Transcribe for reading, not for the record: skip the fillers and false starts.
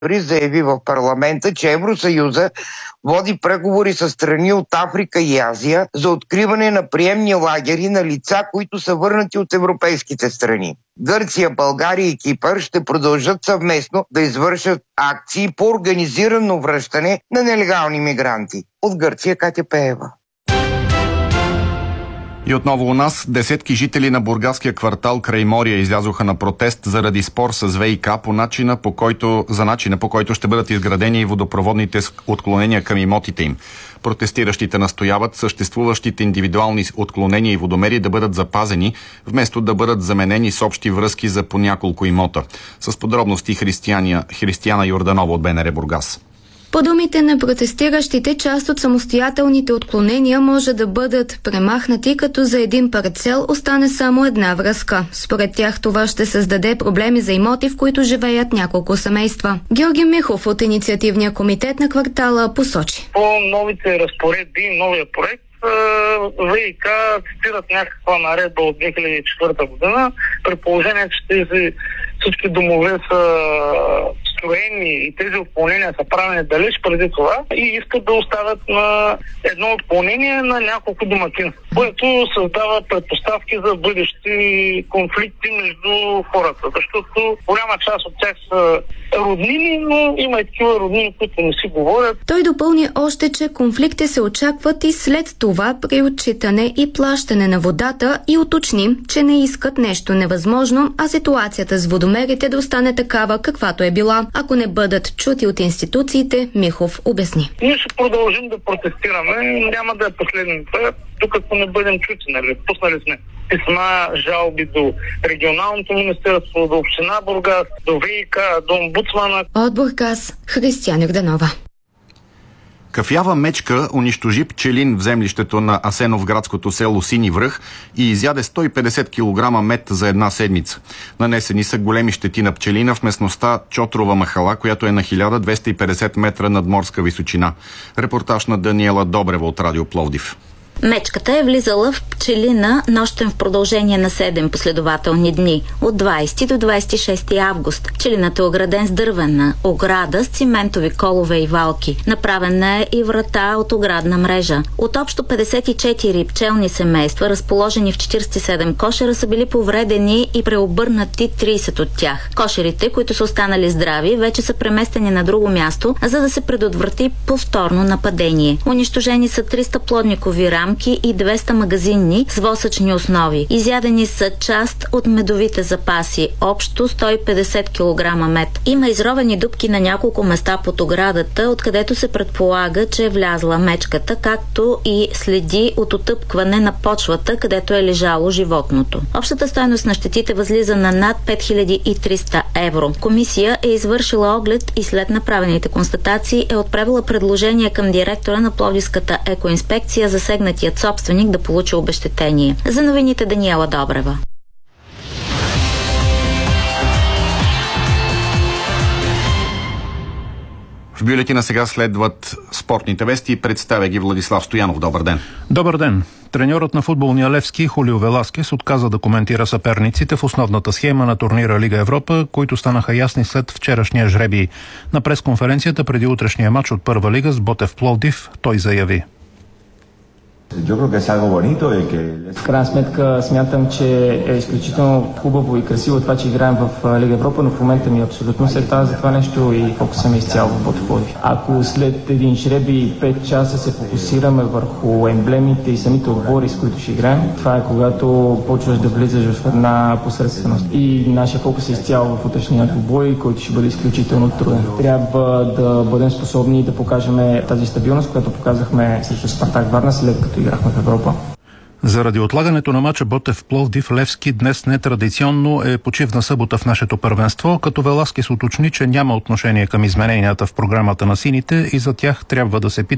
заяви в парламента, че Евросъюза води преговори с страни от Африка и Азия за откриване на приемни лагери на лица, които са върнати от европейските страни. Гърция, България и Кипър ще продължат съвместно да извършат акции по организирано връщане на нелегални мигранти. От Гърция Катя Пеева. И отново у нас десетки жители на бургаския квартал край Мория излязоха на протест заради спор с ВиК по начина по който ще бъдат изградени водопроводните отклонения към имотите им. Протестиращите настояват съществуващите индивидуални отклонения и водомери да бъдат запазени, вместо да бъдат заменени с общи връзки за по няколко имота. С подробности Християна Йорданова от БНР Бургас. По думите на протестиращите, част от самостоятелните отклонения може да бъдат премахнати, като за един парцел остане само една връзка. Според тях това ще създаде проблеми за имоти, в които живеят няколко семейства. Георги Михов от инициативния комитет на квартала посочи. По новите разпоредби и новия проект ВиК цитират някаква наредба от 2004 година, при положение, че всички домове са строени и тези отклонения са правени далеч преди това и искат да оставят на едно отклонение на няколко домакинства, което създава предпоставки за бъдещи конфликти между хората, защото голяма част от тях са роднини, но има и такива роднини, които не си говорят. Той допълни още, че конфликти се очакват и след това при отчитане и плащане на водата и уточни, че не искат нещо невъзможно, а ситуацията с водомерите да остане такава, каквато е била. Ако не бъдат чути от институциите, Михов обясни. Ние ще продължим да протестираме, няма да е последното, докато не бъдем чути, нали? Пуснали сме писма, жалби до регионалното министерство, до община Бургас, до ВиК, до омбудсмана. От Бургас, Християна Йорданова. Кафява мечка унищожи пчелин в землището на Асеновградското село Сини връх и изяде 150 кг мед за една седмица. Нанесени са големи щети на пчелина в местността Чотрова махала, която е на 1250 метра над морска височина. Репортаж на Даниела Добрева от Радио Пловдив. Мечката е влизала в пчелина нощем в продължение на 7 последователни дни, от 20 до 26 август. Пчелината е ограден с дървена ограда с циментови колове и валки. Направена е и врата от оградна мрежа. От общо 54 пчелни семейства, разположени в 47 кошера, са били повредени и преобърнати 30 от тях. Кошерите, които са останали здрави, вече са преместени на друго място, за да се предотврати повторно нападение. Унищожени са 300 плодникови рамки и 200 магазинни с восъчни основи. Изядени са част от медовите запаси, общо 150 кг мед. Има изровени дупки на няколко места под оградата, откъдето се предполага, че е влязла мечката, както и следи от отъпкване на почвата, където е лежало животното. Общата стойност на щетите възлиза на над 5300 евро. Комисия е извършила оглед и след направените констатации е отправила предложение към директора на Пловдивската екоинспекция засегнатият собственик да получи обезщетение. За новините Даниела Добрева. В бюлетина сега следват спортните вести. Представя ги Владислав Стоянов. Добър ден. Добър ден. Треньорът на футболния Левски Хулио Веласкес отказа да коментира съперниците в основната схема на турнира Лига Европа, които станаха ясни след вчерашния жребий. На пресконференцията преди утрешния матч от Първа лига с Ботев Пловдив той заяви: В крайна сметка смятам, че е изключително хубаво и красиво това, че играем в Лига Европа, но в момента ми е абсолютно сета за това нещо и фокуса ми изцяло в Ботев Пловдив. Ако след един жреби 5 часа се фокусираме върху емблемите и самите отбори, с които ще играем, това е когато почваш да влизаш в една посредственост. И нашия фокус е изцяло в утрешния двубой, който ще бъде изключително труден. Трябва да бъдем способни да покажем тази стабилност, която показахме срещу Спартак Варна, след като играхме в Европа. Заради отлагането на мача Ботев Пловдив, Левски днес нетрадиционно е почивна събота в нашето първенство, като Веласкес уточни, че няма отношение към измененията в програмата на сините и за тях трябва да се пита